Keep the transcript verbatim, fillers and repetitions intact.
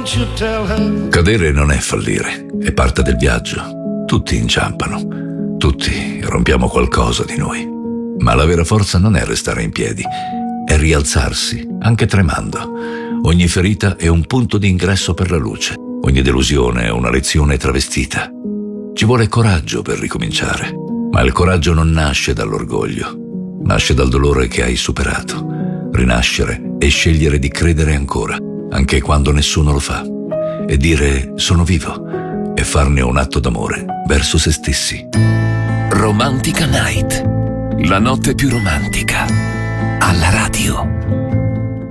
won't you tell her? Cadere non è fallire, è parte del viaggio. Tutti inciampano, tutti rompiamo qualcosa di noi. Ma la vera forza non è restare in piedi, è rialzarsi, anche tremando. Ogni ferita è un punto di ingresso per la luce, ogni delusione è una lezione travestita. Ci vuole coraggio per ricominciare, ma il coraggio non nasce dall'orgoglio, nasce dal dolore che hai superato. Rinascere e scegliere di credere ancora, anche quando nessuno lo fa, e dire sono vivo e farne un atto d'amore verso se stessi. Romantica Night, la notte più romantica, alla radio.